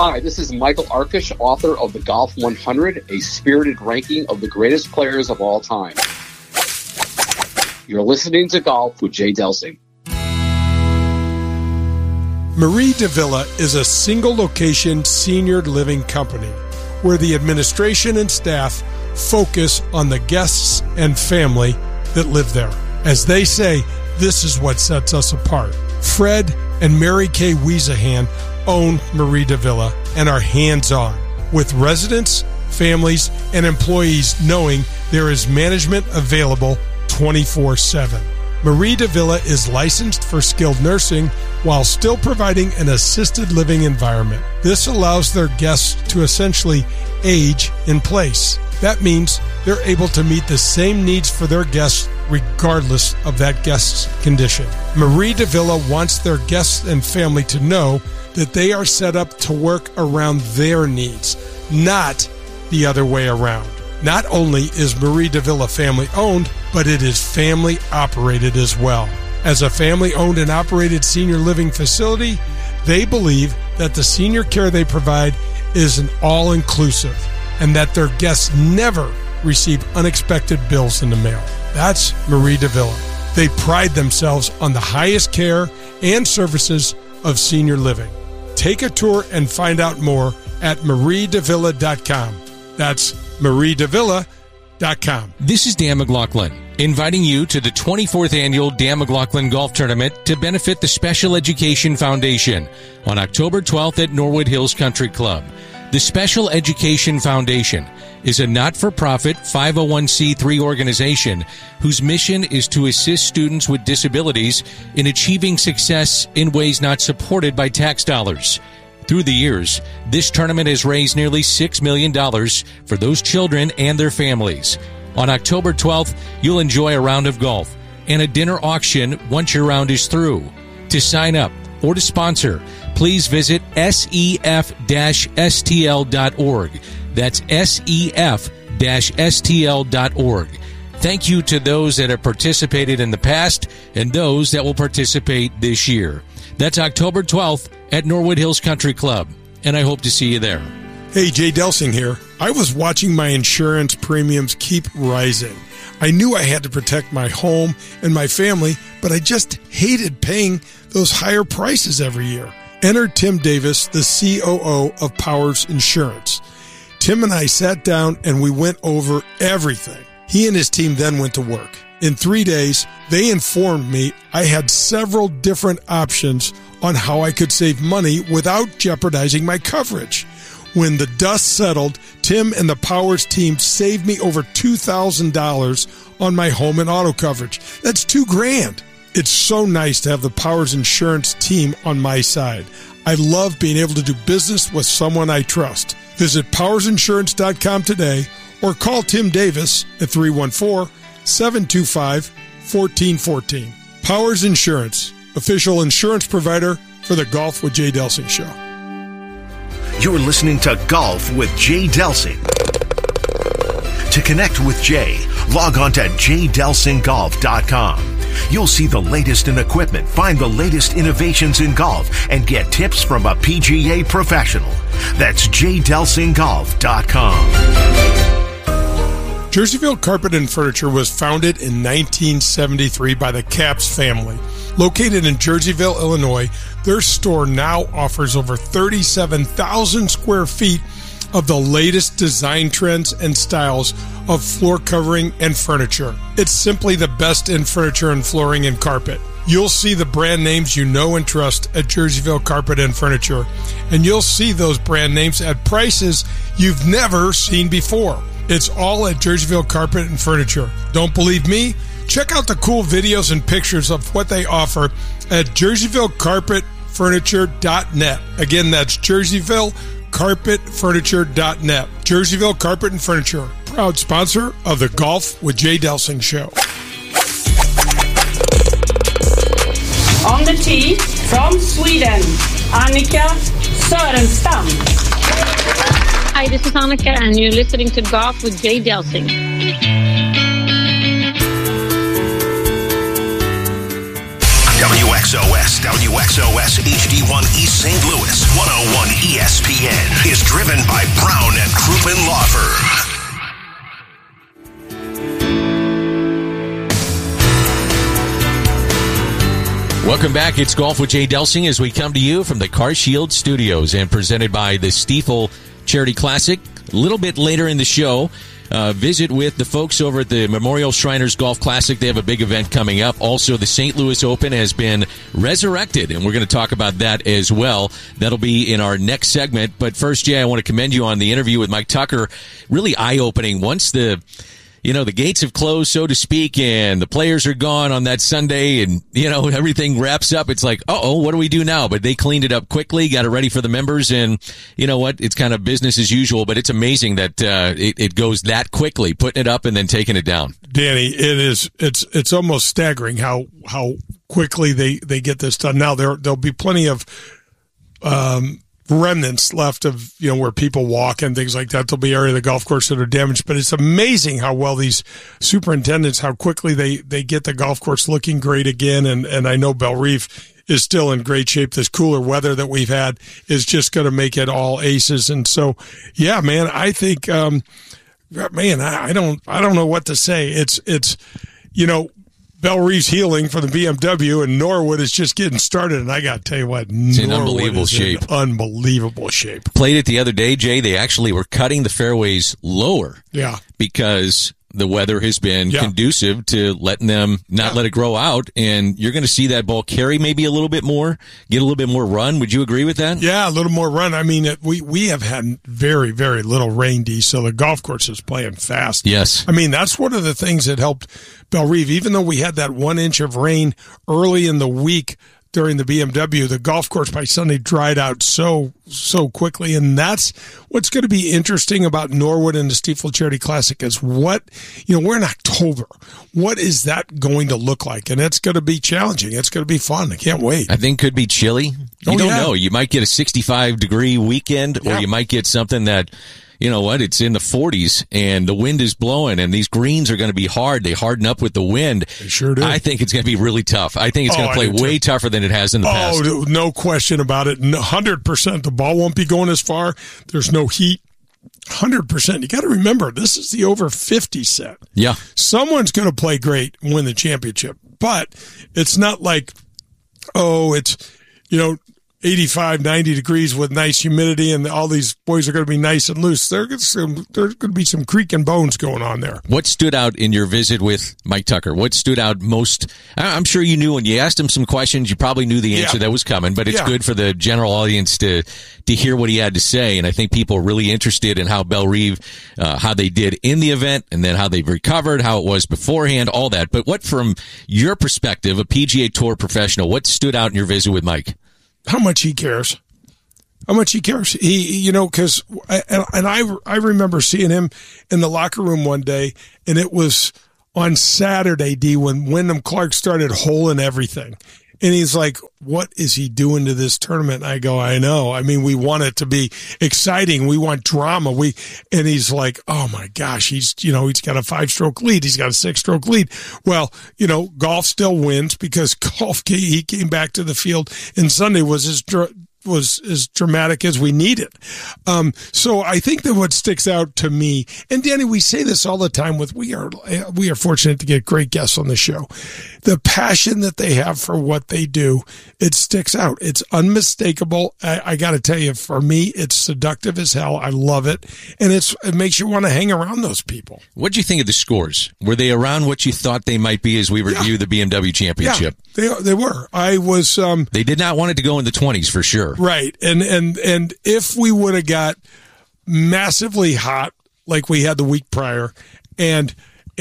Hi, this is Michael Arkush, author of The Golf 100, a spirited ranking of the greatest players of all time. You're listening to Golf with Jay Delsing. Marie Davila is a single-location senior living company where the administration and staff focus on the guests and family that live there. As they say, this is what sets us apart. Fred and Mary Kay Wiesahan own Marie Davila and are hands-on, with residents, families, and employees knowing there is management available 24/7. Marie Davila is licensed for skilled nursing while still providing an assisted living environment. This allows their guests to essentially age in place. That means they're able to meet the same needs for their guests regardless of that guest's condition. Marie Davila wants their guests and family to know that they are set up to work around their needs, not the other way around. Not only is Marie Davila family owned, but it is family operated as well. As a family owned and operated senior living facility, they believe that the senior care they provide is an all-inclusive and that their guests never receive unexpected bills in the mail. That's Marie Davila. They pride themselves on the highest care and services of senior living. Take a tour and find out more at mariedavila.com. That's mariedavila.com. This is Dan McLaughlin, inviting you to the 24th Annual Dan McLaughlin Golf Tournament to benefit the Special Education Foundation on October 12th at Norwood Hills Country Club. The Special Education Foundation is a not-for-profit 501c3 organization whose mission is to assist students with disabilities in achieving success in ways not supported by tax dollars. Through the years, this tournament has raised nearly $6 million for those children and their families. On October 12th, you'll enjoy a round of golf and a dinner auction once your round is through. To sign up or to sponsor, please visit sef-stl.org. That's sef-stl.org. Thank you to those that have participated in the past and those that will participate this year. That's October 12th at Norwood Hills Country Club, and I hope to see you there. Hey, Jay Delsing here. I was watching my insurance premiums keep rising. I knew I had to protect my home and my family, but I just hated paying those higher prices every year. Enter Tim Davis, the COO of Powers Insurance. Tim and I sat down and we went over everything. He and his team then went to work. In 3 days, they informed me I had several different options on how I could save money without jeopardizing my coverage. When the dust settled, Tim and the Powers team saved me over $2,000 on my home and auto coverage. That's $2,000. It's so nice to have the Powers Insurance team on my side. I love being able to do business with someone I trust. Visit powersinsurance.com today or call Tim Davis at 314-725-1414. Powers Insurance, official insurance provider for the Golf with Jay Delsing show. You're listening to Golf with Jay Delsing. To connect with Jay, log on to jdelsinggolf.com. You'll see the latest in equipment, find the latest innovations in golf, and get tips from a PGA professional. That's jdelsinggolf.com. Jerseyville Carpet and Furniture was founded in 1973 by the Capps family. Located in Jerseyville, Illinois, their store now offers over 37,000 square feet of the latest design trends and styles of floor covering and furniture. It's simply the best in furniture and flooring and carpet. You'll see the brand names you know and trust at Jerseyville Carpet and Furniture, and you'll see those brand names at prices you've never seen before. It's all at Jerseyville Carpet and Furniture. Don't believe me? Check out the cool videos and pictures of what they offer at JerseyvilleCarpetFurniture.net. Again, that's JerseyvilleCarpetFurniture.net. Jerseyville Carpet and Furniture, proud sponsor of the Golf with Jay Delsing show. On the tee from Sweden, Annika Sörenstam. Hi, this is Annika, and you're listening to Golf with Jay Delsing. WXOS, KXOS HD1 East St. Louis 101 ESPN is driven by Brown and Crouppen Law Firm. Welcome back. It's Golf with Jay Delsing as we come to you from the CarShield Studios and presented by the Stiefel Charity Classic. A little bit later in the show, visit with the folks over at the Memorial Shriners Golf Classic. They have a big event coming up. Also, the St. Louis Open has been resurrected, and we're going to talk about that as well. That'll be in our next segment. But first, Jay, I want to commend you on the interview with Mike Tucker. Really eye-opening. Once the gates have closed, so to speak, and the players are gone on that Sunday and, everything wraps up. It's like, what do we do now? But they cleaned it up quickly, got it ready for the members, and you know what? It's kind of business as usual, but it's amazing that it goes that quickly, putting it up and then taking it down. Danny, it's almost staggering how quickly they get this done. Now, there'll be plenty of remnants left of where people walk and things like that. There'll be area of the golf course that are damaged, but it's amazing how well these superintendents, how quickly they get the golf course looking great again. And I know Bellerive is still in great shape. This cooler weather that we've had is just going to make it all aces. And so, yeah, man, I think, I don't know what to say. It's Bellerive's healing for the BMW, and Norwood is just getting started. And I got to tell you what, it's in unbelievable shape. Unbelievable shape. Played it the other day, Jay. They actually were cutting the fairways lower. Yeah. Because the weather has been conducive to letting them not let it grow out, and you're going to see that ball carry maybe a little bit more, get a little bit more run. Would you agree with that? Yeah, a little more run. I mean, we have had very, very little rain, D, so the golf course is playing fast. Yes. I mean, that's one of the things that helped Bellerive. Even though we had that 1 inch of rain early in the week during the BMW, the golf course by Sunday dried out so quickly. And that's what's going to be interesting about Norwood and the Stiefel Charity Classic is we're in October. What is that going to look like? And it's going to be challenging. It's going to be fun. I can't wait. I think could be chilly. You don't know. You might get a 65-degree weekend, or you might get something that, it's in the 40s and the wind is blowing and these greens are going to be hard. They harden up with the wind. They sure do. I think it's going to be really tough. I think it's going to play way tougher than it has in the past. Oh, no question about it. 100%. The ball won't be going as far. There's no heat. 100%. You got to remember, this is the over 50 set. Yeah. Someone's going to play great and win the championship, but it's not like, it's, 85, 90 degrees with nice humidity, and all these boys are going to be nice and loose. There's going to be some creak and bones going on there. What stood out in your visit with Mike Tucker? What stood out most? I'm sure you knew when you asked him some questions, you probably knew the answer that was coming, but it's good for the general audience to hear what he had to say. And I think people are really interested in how Bellerive, how they did in the event, and then how they've recovered, how it was beforehand, all that. But what, from your perspective, a PGA Tour professional, what stood out in your visit with Mike? How much he cares. How much he cares. Because I remember seeing him in the locker room one day, and it was on Saturday, D, when Wyndham Clark started holing everything. And he's like, what is he doing to this tournament? And I go, I know. I mean, we want it to be exciting. We want drama. And he's like, oh my gosh, he's got a 5-stroke lead. He's got a 6-stroke lead. Well, golf still wins because he came back to the field, and Sunday was as dramatic as we needed. So I think that what sticks out to me, and Danny, we say this all the time we are fortunate to get great guests on the show. The passion that they have for what they do, it sticks out. It's unmistakable. I got to tell you, for me, it's seductive as hell. I love it. And it makes you want to hang around those people. What'd you think of the scores? Were they around what you thought they might be as we review the BMW Championship? Yeah, they were. I was, they did not want it to go in the 20s for sure. Right. And if we would have got massively hot like we had the week prior and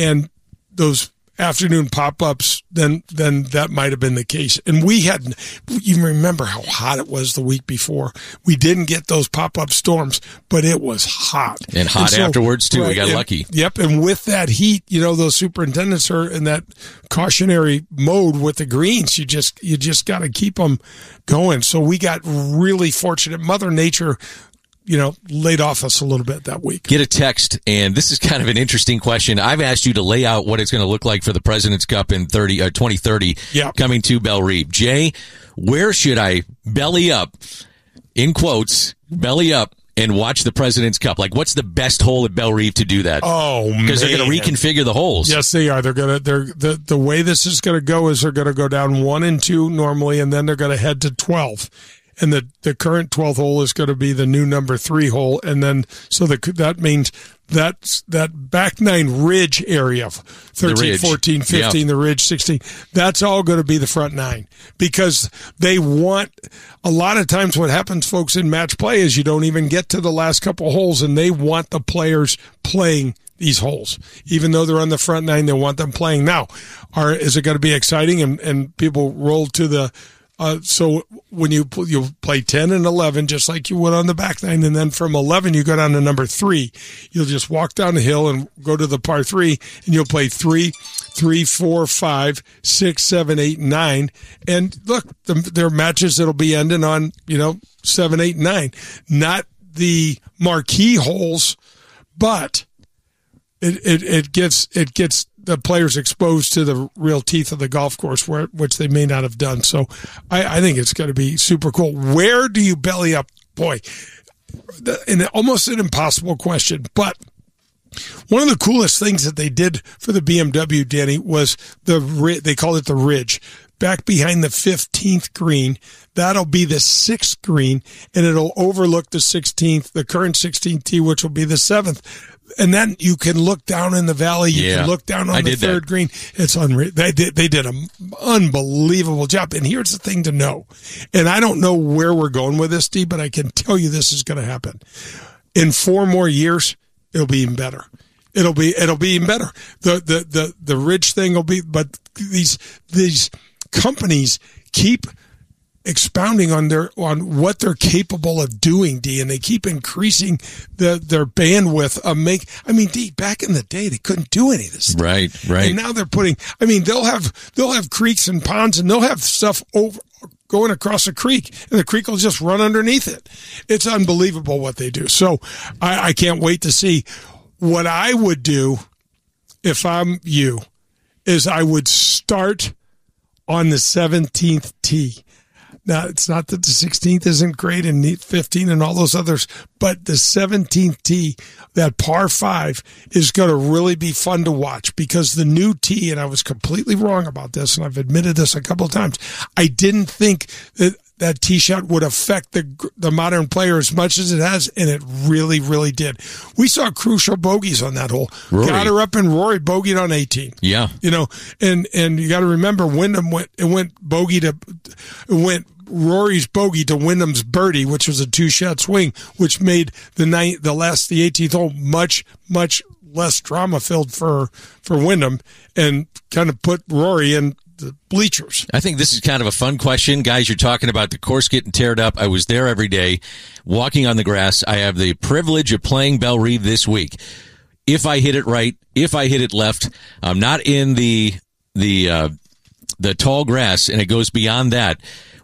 those afternoon pop-ups, then that might have been the case. And you remember how hot it was the week before. We didn't get those pop-up storms, but it was hot. And afterwards too. Right, we got lucky. Yep. And with that heat, those superintendents are in that cautionary mode with the greens. You just got to keep them going. So we got really fortunate. Mother Nature laid off us a little bit that week. Get a text, and this is kind of an interesting question. I've asked you to lay out what it's going to look like for the President's Cup in 2030 coming to Belle Reve. Jay, where should I belly up, in quotes, belly up, and watch the President's Cup? Like, what's the best hole at Belle Reve to do that? Oh, man. Because they're going to reconfigure the holes. Yes, they are. The way this is going to go is they're going to go down 1 and 2 normally, and then they're going to head to 12. And the current 12th hole is going to be the new number 3 hole. And then, so that means that back 9 ridge area, 13, 14, 15, the ridge, 16, that's all going to be the front 9, because they want, a lot of times what happens, folks, in match play is you don't even get to the last couple holes, and they want the players playing these holes. Even though they're on the front 9, they want them playing. Now, is it going to be exciting and people roll to the, so when you play 10 and 11, just like you would on the back 9, and then from 11 you go down to number 3. You'll just walk down the hill and go to the par 3, and you'll play 3, 4, 5, 6, 7, 8, 9. And look, there are matches that'll be ending on 7, 8, 9. Not the marquee holes, but it gets the players exposed to the real teeth of the golf course, which they may not have done. So I think it's going to be super cool. Where do you belly up? Boy, almost an impossible question, but one of the coolest things that they did for the BMW, Danny, was they call it the ridge. Back behind the 15th green, that'll be the 6th green, and it'll overlook the current 16th tee, which will be the 7th. And then you can look down in the valley. You can look down on the 3rd green. It's unreal. They did an unbelievable job. And here's the thing to know. And I don't know where we're going with this, Steve, but I can tell you this is going to happen. In 4 more years, it'll be even better. It'll be even better. The ridge thing will be, but these companies keep expounding on what they're capable of doing, D, and they keep increasing their bandwidth of D, back in the day they couldn't do any of this stuff. Right. And now they're they'll have creeks and ponds, and they'll have stuff going across a creek, and the creek will just run underneath it. It's unbelievable what they do. So I can't wait to see. What I would do if I'm you is I would start on the 17th tee. Now, it's not that the 16th isn't great and 15 and all those others, but the 17th tee, that par 5, is going to really be fun to watch, because the new tee, and I was completely wrong about this, and I've admitted this a couple of times, I didn't think that tee shot would affect the modern player as much as it has, and it really, really did. We saw crucial bogeys on that hole. Rory. Got her up, and Rory bogeyed on 18. Yeah. And you got to remember, Wyndham went Rory's bogey to Wyndham's birdie, which was a 2-shot swing, which made the 18th hole much, much less drama filled for Wyndham, and kind of put Rory in the bleachers. I think this is kind of a fun question. Guys, you're talking about the course getting teared up. I was there every day, walking on the grass. I have the privilege of playing Belle Reve this week. If I hit it right, if I hit it left, I'm not in the tall grass, and it goes beyond that.